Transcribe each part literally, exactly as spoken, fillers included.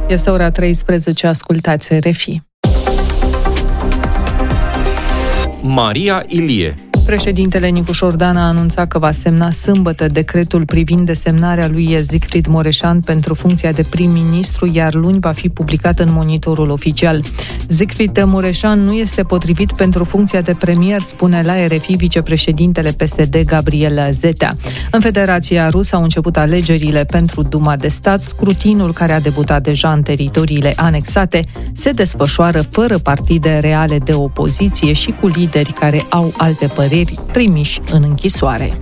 Este ora treisprezece, ascultați R F I. Maria Ilie. Președintele Nicu Șordan a anunțat că va semna sâmbătă decretul privind desemnarea lui Siegfried Mureșan pentru funcția de prim-ministru, iar luni va fi publicat în Monitorul Oficial. Siegfried Mureșan nu este potrivit pentru funcția de premier, spune la R F I vicepreședintele P S D Gabriel Zetea. În Federația Rusă au început alegerile pentru Duma de Stat. Scrutinul, care a debutat deja în teritoriile anexate, se desfășoară fără partide reale de opoziție și cu lideri care au alte păreri trimiși în închisoare.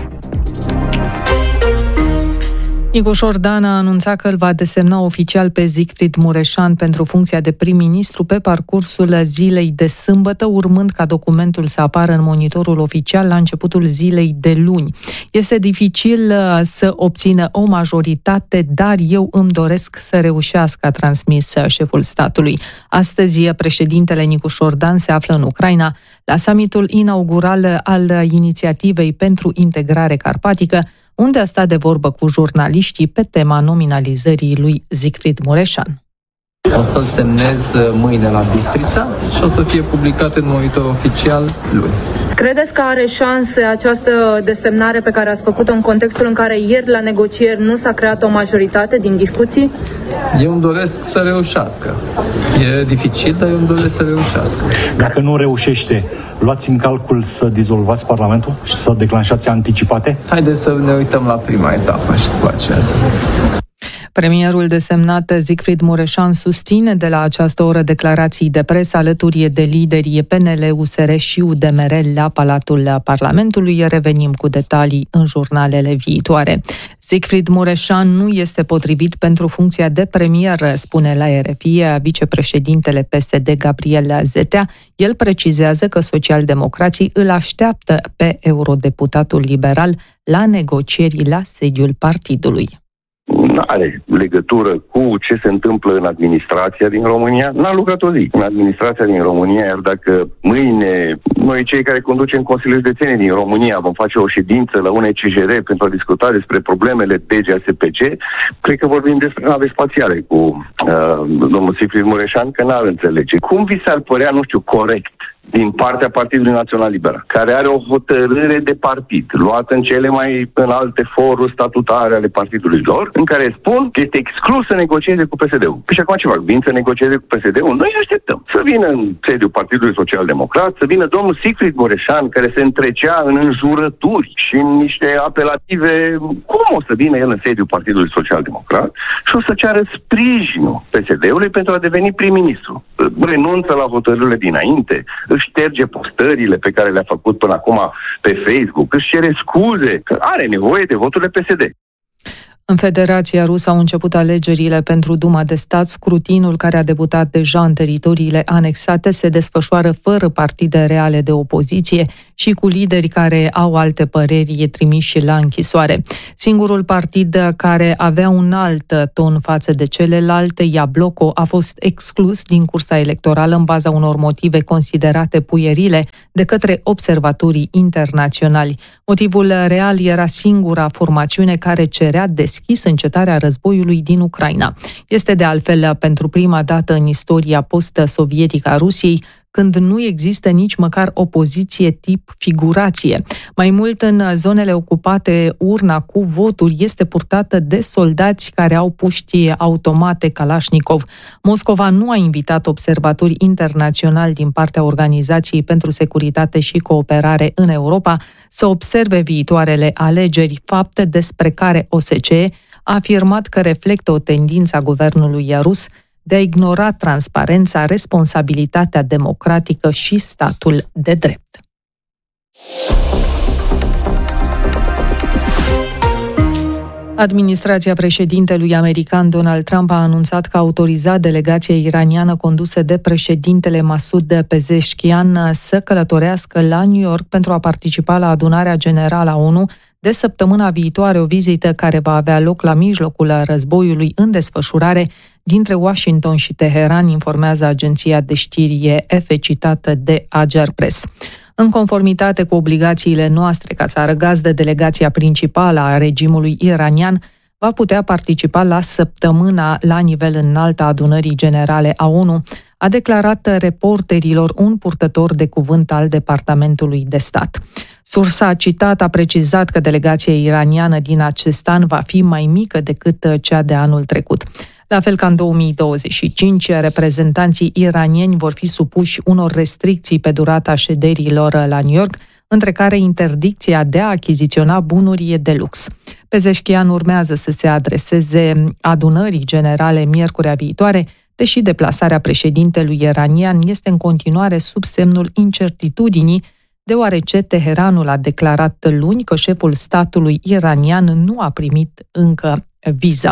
Nicu Șordan a anunțat că îl va desemna oficial pe Siegfried Mureșan pentru funcția de prim-ministru pe parcursul zilei de sâmbătă, urmând ca documentul să apară în Monitorul Oficial la începutul zilei de luni. Este dificil să obțină o majoritate, dar eu îmi doresc să reușească, a transmis șeful statului. Astăzi, președintele Nicu Șordan se află în Ucraina la summitul inaugural al Inițiativei pentru Integrare Carpatică, unde a stat de vorbă cu jurnaliștii pe tema nominalizării lui Siegfried Mureșan. O să-l semnez mâine la Bistrița și o să fie publicat în Monitorul Oficial luni. Credeți că are șanse această desemnare pe care ați făcut-o în contextul în care ieri la negocieri nu s-a creat o majoritate din discuții? Eu îmi doresc să reușească. E dificil, dar eu îmi doresc să reușească. Dacă nu reușește, luați în calcul să dizolvați Parlamentul și să declanșați anticipate? Haideți să ne uităm la prima etapă și după aceea să vedem. Premierul desemnat Siegfried Mureșan susține de la această oră declarații de presă alături de liderii P N L, U S R și U D M R la Palatul Parlamentului. Revenim cu detalii în jurnalele viitoare. Siegfried Mureșan nu este potrivit pentru funcția de premier, spune la R F I vicepreședintele P S D Gabriel Zetea. El precizează că socialdemocrații îl așteaptă pe eurodeputatul liberal la negocieri la sediul partidului. Nu are legătură cu ce se întâmplă în administrația din România. N-a lucrat o zi în administrația din România, iar dacă mâine noi, cei care conducem Consiliul Județenii din România, vom face o ședință la U N C J R pentru a discuta despre problemele D G A S P C, cred că vorbim despre nave spațiale cu uh, domnul Siegfried Mureșan, că n-ar înțelege. Cum vi s-ar părea, nu știu, corect din partea Partidului Național Liberal, care are o hotărâre de partid, luată în cele mai înalte foruri statutare ale partidului lor, în care spun că este exclus să negocieze cu P S D-ul. Păi și acum ce fac? Vin să negocieze cu P S D-ul? Noi așteptăm să vină în sediul Partidului Social Democrat, să vină domnul Siegfried Mureșan, care se întrecea în înjurături și în niște apelative. Cum o să vină el în sediul Partidului Social Democrat și o să ceară sprijinul P S D-ului pentru a deveni prim-ministru? Renunță la hotărârile dinainte, șterge postările pe care le-a făcut până acum pe Facebook, își cere scuze că are nevoie de voturile P S D. În Federația Rusă au început alegerile pentru Duma de Stat. Scrutinul, care a debutat deja în teritoriile anexate, se desfășoară fără partide reale de opoziție și cu lideri care au alte păreri trimiși la închisoare. Singurul partid care avea un alt ton față de celelalte, Iabloko, a fost exclus din cursa electorală în baza unor motive considerate puierile de către observatorii internaționali. Motivul real era singura formațiune care cerea deschis încetarea războiului din Ucraina. Este de altfel pentru prima dată în istoria post-sovietică a Rusiei când nu există nici măcar opoziție tip figurație. Mai mult, în zonele ocupate, urna cu voturi este purtată de soldați care au puști automate Kalashnikov. Moscova nu a invitat observatori internaționali din partea Organizației pentru Securitate și Cooperare în Europa să observe viitoarele alegeri, fapte despre care O S C E a afirmat că reflectă o tendință a guvernului rus de a ignora transparența, responsabilitatea democratică și statul de drept. Administrația președintelui american Donald Trump a anunțat că a autorizat delegația iraniană condusă de președintele Masoud Pezeshkian să călătorească la New York pentru a participa la adunarea generală a O N U de săptămâna viitoare, o vizită care va avea loc la mijlocul războiului în desfășurare dintre Washington și Teheran, informează agenția de știri F citată de Ajar Press. În conformitate cu obligațiile noastre ca țară gazdă, delegația principală a regimului iranian va putea participa la săptămâna la nivel înalt a adunării generale a ONU, a declarat reporterilor un purtător de cuvânt al Departamentului de Stat. Sursa citată a precizat că delegația iraniană din acest an va fi mai mică decât cea de anul trecut. La fel ca în două mii douăzeci și cinci, reprezentanții iranieni vor fi supuși unor restricții pe durata șederilor la New York, între care interdicția de a achiziționa bunuri de lux. Pezeshkian urmează să se adreseze adunării generale miercurea viitoare, deși deplasarea președintelui iranian este în continuare sub semnul incertitudinii, deoarece Teheranul a declarat luni că șeful statului iranian nu a primit încă viză.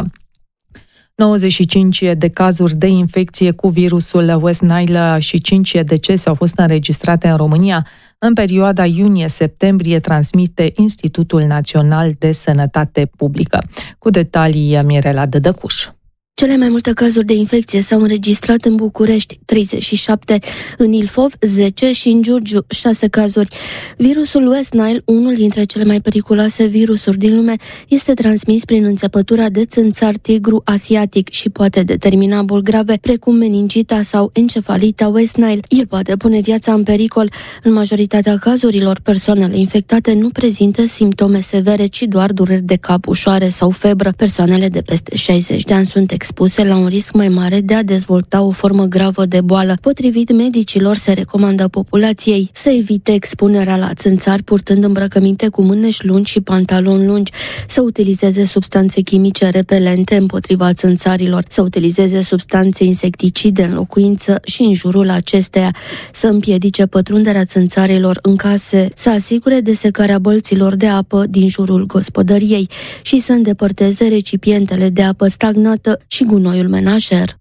nouăzeci și cinci de cazuri de infecție cu virusul West Nile și cinci decese au fost înregistrate în România în perioada iunie-septembrie, transmite Institutul Național de Sănătate Publică. Cu detalii, Mirela Dădăcuș. Cele mai multe cazuri de infecție s-au înregistrat în București, treizeci și șapte, în Ilfov, zece și în Giurgiu, șase cazuri. Virusul West Nile, unul dintre cele mai periculoase virusuri din lume, este transmis prin înțepătura de țânțar tigru asiatic și poate determina boli grave, precum meningita sau encefalita West Nile. El poate pune viața în pericol. În majoritatea cazurilor, persoanele infectate nu prezintă simptome severe, ci doar dureri de cap ușoare sau febră. Persoanele de peste șaizeci de ani sunt expuse la un risc mai mare de a dezvolta o formă gravă de boală. Potrivit medicilor, se recomandă populației să evite expunerea la țânțari purtând îmbrăcăminte cu mâneși lungi și pantaloni lungi, să utilizeze substanțe chimice repelente împotriva țânțarilor, să utilizeze substanțe insecticide în locuință și în jurul acesteia, să împiedice pătrunderea țânțarilor în case, să asigure desecarea bălților de apă din jurul gospodăriei și să îndepărteze recipientele de apă stagnată și gunoiul menajer.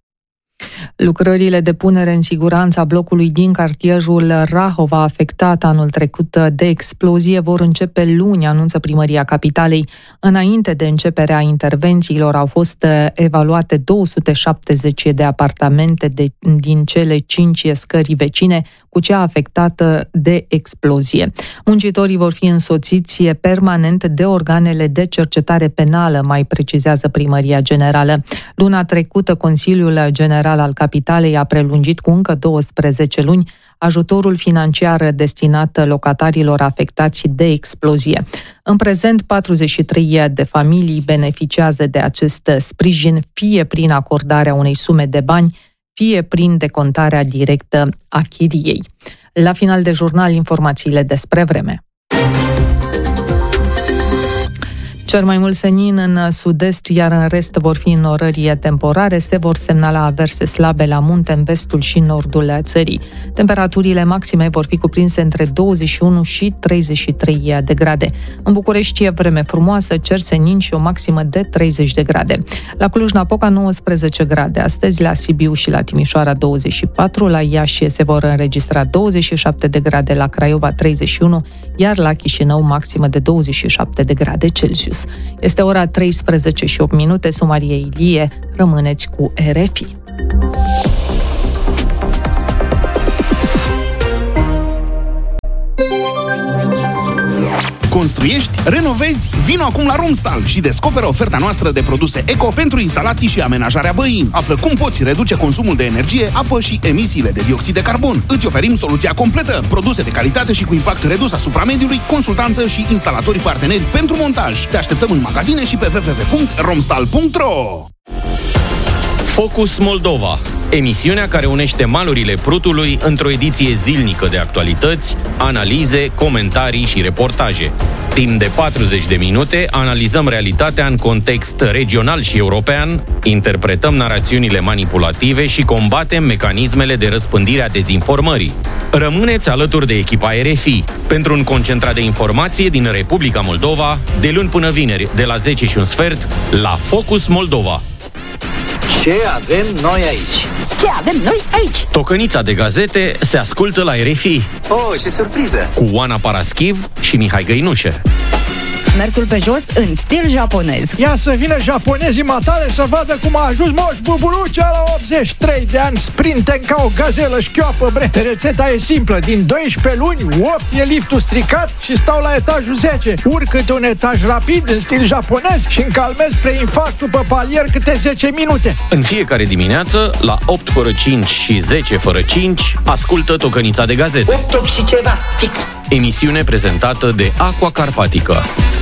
Lucrările de punere în siguranță a blocului din cartierul Rahova, afectat anul trecut de explozie, vor începe luni, anunță Primăria Capitalei. Înainte de începerea intervențiilor au fost evaluate două sute șaptezeci de apartamente de, din cele cinci scări vecine cu cea afectată de explozie. Muncitorii vor fi însoțiți permanent de organele de cercetare penală, mai precizează Primăria Generală. Luna trecută, Consiliul General al Capitalei a prelungit cu încă douăsprezece luni ajutorul financiar destinat locatarilor afectați de explozie. În prezent, patruzeci și trei de familii beneficiază de acest sprijin, fie prin acordarea unei sume de bani, fie prin decontarea directă a chiriei. La final de jurnal, informațiile despre vreme. Cer mai mult senin în sud-est, iar în rest vor fi înnorări temporare. Se vor semnala averse slabe la munte, în vestul și nordul țării. Temperaturile maxime vor fi cuprinse între douăzeci și unu și treizeci și trei de grade. În București e vreme frumoasă, cer senin și o maximă de treizeci de grade. La Cluj-Napoca nouăsprezece grade. Astăzi la Sibiu și la Timișoara douăzeci și patru, la Iași se vor înregistra douăzeci și șapte de grade, la Craiova treizeci și unu, iar la Chișinău maximă de douăzeci și șapte de grade Celsius. Este ora treisprezece și opt minute, Maria Ilie, rămâneți cu R F I. Construiești? Renovezi? Vino acum la Romstal și descoperă oferta noastră de produse eco pentru instalații și amenajarea băii. Află cum poți reduce consumul de energie, apă și emisiile de dioxid de carbon. Îți oferim soluția completă, produse de calitate și cu impact redus asupra mediului, consultanță și instalatori parteneri pentru montaj. Te așteptăm în magazine și pe w w w punct romstal punct r o. Focus Moldova, emisiunea care unește malurile Prutului într-o ediție zilnică de actualități, analize, comentarii și reportaje. Timp de patruzeci de minute analizăm realitatea în context regional și european, interpretăm narațiunile manipulative și combatem mecanismele de răspândire a dezinformării. Rămâneți alături de echipa R F I pentru un concentrat de informație din Republica Moldova, de luni până vineri, de la zece și un sfert, la Focus Moldova. Ce avem noi aici? Ce avem noi aici? Tocănița de gazete se ascultă la R F I. Oh, ce surpriză! Cu Oana Paraschiv și Mihai Găinușe. mersul pe jos în stil japonez. Ia să vină japonezii matale să vadă cum a ajuns Moș Buburucea la optzeci și trei de ani, sprinten ca o gazelă șchioapă, bre. Rețeta e simplă, din doisprezece luni, opt e liftul stricat și stau la etajul zece. Urc câte un etaj rapid în stil japonez și încalmez preinfarctul pe palier câte zece minute. În fiecare dimineață, la opt fără cinci și zece fără cinci, ascultă Tocănița de gazete. opt, opt și ceva, fix. Emisiune prezentată de Aqua Carpatica.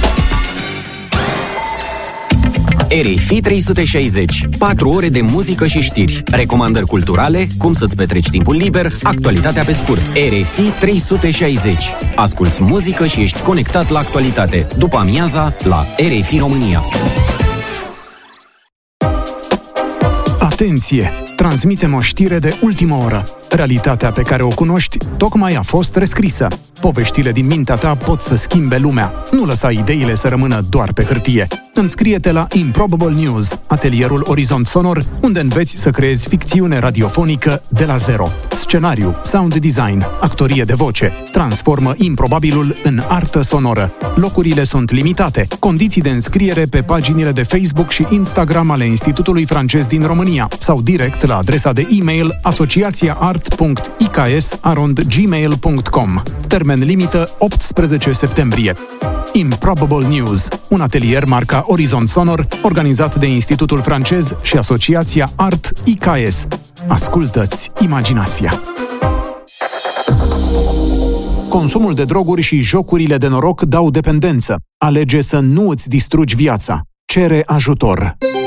R F I trei sute șaizeci. patru ore de muzică și știri. Recomandări culturale, cum să-ți petreci timpul liber, actualitatea pe scurt. R F I trei sute șaizeci. Asculți muzică și ești conectat la actualitate. După amiaza, la R F I România. Atenție! Transmitem o știre de ultimă oră. Realitatea pe care o cunoști tocmai a fost rescrisă. Poveștile din mintea ta pot să schimbe lumea. Nu lăsa ideile să rămână doar pe hârtie. Înscrie-te la Improbable News, atelierul Orizont Sonor, unde înveți să creezi ficțiune radiofonică de la zero. Scenariu, sound design, actorie de voce. Transformă improbabilul în artă sonoră. Locurile sunt limitate. Condiții de înscriere pe paginile de Facebook și Instagram ale Institutului Francez din România sau direct la adresa de e-mail asociațiaart punct i k s arond gmail punct com. Termen limită optsprezece septembrie. Improbable News, un atelier marca Orizont Sonor, organizat de Institutul Francez și Asociația Art I K S. Ascultă-ți imaginația! Consumul de droguri și jocurile de noroc dau dependență. Alege să nu îți distrugi viața. Cere ajutor.